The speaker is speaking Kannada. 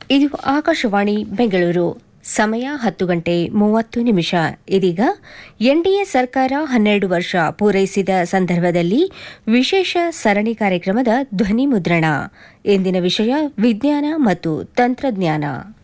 ಇದು ಆಕಾಶವಾಣಿ ಬೆಂಗಳೂರು. ಸಮಯ 10:30 ಇದೀಗ ಎನ್ಡಿಎ ಸರ್ಕಾರ 12 ವರ್ಷ ಪೂರೈಸಿದ ಸಂದರ್ಭದಲ್ಲಿ ವಿಶೇಷ ಸರಣಿ ಕಾರ್ಯಕ್ರಮದ ಧ್ವನಿ ಮುದ್ರಣ. ಇಂದಿನ ವಿಷಯ ವಿಜ್ಞಾನ ಮತ್ತು ತಂತ್ರಜ್ಞಾನ.